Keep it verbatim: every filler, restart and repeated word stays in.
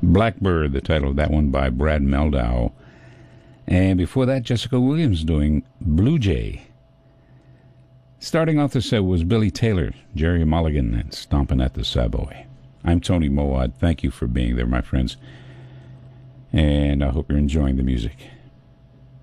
Blackbird, the title of that one by Brad Mehldau. And before that, Jessica Williams doing Blue Jay. Starting off the set was Billy Taylor, Jerry Mulligan, and Stompin' at the Savoy. I'm Tony Moawad. Thank you for being there, my friends. And I hope you're enjoying the music.